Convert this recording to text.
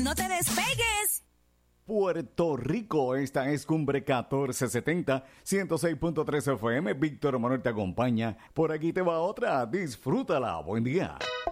no te despegues. Puerto Rico, esta es Cumbre 1470, 106.3 FM. Víctor Manuel te acompaña. Por aquí te va otra. Disfrútala. Buen día.